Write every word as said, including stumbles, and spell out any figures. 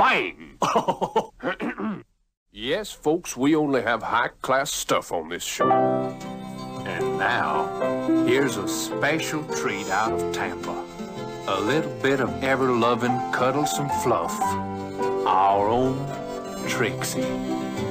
Bang! Yes, folks, we only have high-class stuff on this show. And now, here's a special treat out of Tampa. A little bit of ever-loving, cuddlesome fluff. Our own Trixie.